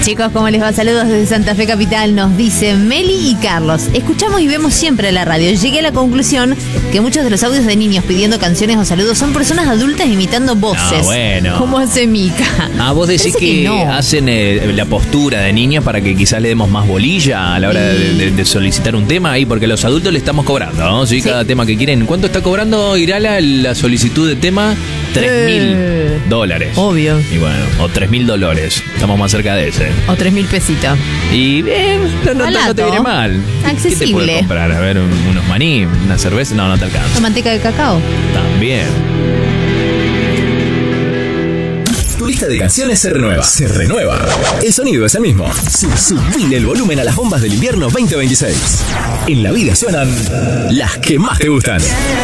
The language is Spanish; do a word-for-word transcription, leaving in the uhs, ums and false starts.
Chicos, ¿cómo les va? Saludos desde Santa Fe Capital. Nos dicen Meli y Carlos. Escuchamos y vemos siempre la radio. Llegué a la conclusión que muchos de los audios de niños pidiendo canciones o saludos son personas adultas imitando voces. Ah, bueno. Como hace Mica. Ah, vos decís que, que no. hacen eh, la postura de niños para que quizás le demos más bolilla a la hora de, de, de solicitar un tema ahí, porque a los adultos le estamos cobrando, ¿no? Sí, sí. Cada tema que quieren. ¿Cuánto está cobrando Irala la solicitud de tema? Tres mil eh, dólares. Obvio. Y bueno, o tres mil dólares. Estamos más cerca de ese. O tres mil pesitos. Y bien, no, no, no te viene mal. Accesible. ¿Qué te puedes comprar? A ver, un, unos maní, una cerveza. No, no te alcanza. ¿La manteca de cacao? También. Tu lista de canciones se renueva. Se renueva. El sonido es el mismo. Subile el volumen a las bombas del invierno veinte veintiséis. En la vida suenan las que más te gustan.